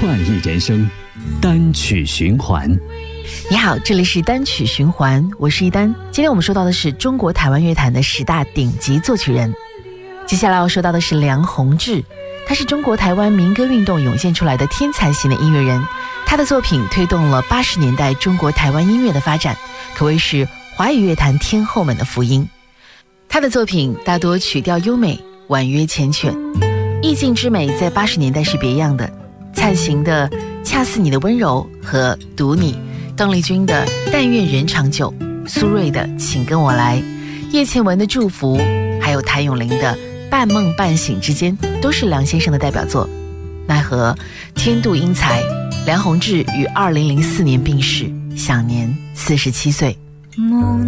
创意人生，单曲循环。 你好，这里是单曲循环，我是一丹。今天我们说到的是中国台湾乐坛的10大顶级作曲人。接下来要说到的是梁鸿志，他是中国台湾民歌运动涌现出来的天才型的音乐人。他的作品推动了80年代中国台湾音乐的发展，可谓是华语乐坛天后们的福音。他的作品大多曲调优美，婉约缱绻，意境之美在80年代是别样的。蔡琴的《恰似你的温柔》和《读你》，邓丽君的《但愿人长久》，苏芮的《请跟我来》，叶倩文的《祝福》，还有谭咏麟的《半梦半醒之间》，都是梁先生的代表作。奈何天妒英才，梁鸿志于2004年病逝，享年47岁。